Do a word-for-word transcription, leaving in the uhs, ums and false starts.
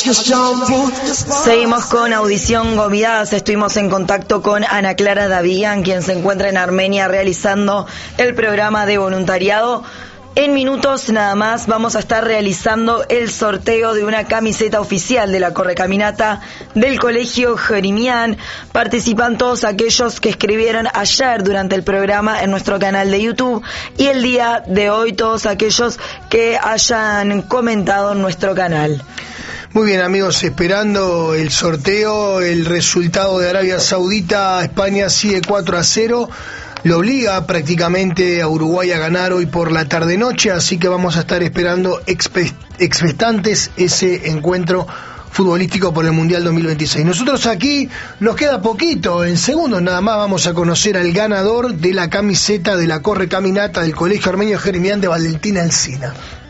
Seguimos con Audición Gomidas. Estuvimos en contacto con Ana Clara Davián, quien se encuentra en Armenia realizando el programa de voluntariado. En minutos nada más vamos a estar realizando el sorteo de una camiseta oficial de la Correcaminata del Colegio Jerimián. Participan todos aquellos que escribieron ayer durante el programa en nuestro canal de YouTube y el día de hoy todos aquellos que hayan comentado en nuestro canal. Muy bien, amigos, esperando el sorteo. El resultado de Arabia Saudita, España sigue cuatro a cero. Lo obliga prácticamente a Uruguay a ganar hoy por la tarde-noche, así que vamos a estar esperando expe- expectantes ese encuentro futbolístico por el Mundial dos mil veintiséis. Nosotros aquí nos queda poquito, en segundos nada más vamos a conocer al ganador de la camiseta de la Correcaminata del Colegio Armenio Jerimián de Valentina Alsina.